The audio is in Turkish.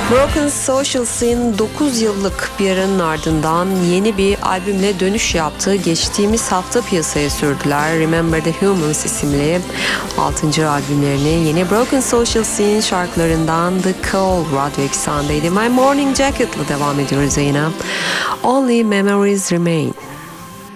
Broken Social Scene 9 yıllık bir aranın ardından yeni bir albümle dönüş yaptı. Geçtiğimiz hafta piyasaya sürdüler. Remember the Humans isimli 6. albümlerini yeni Broken Social Scene şarkılarından The Call Radyo Eksan'daydı. My Morning Jacket'la devam ediyoruz yayına. Only Memories Remain.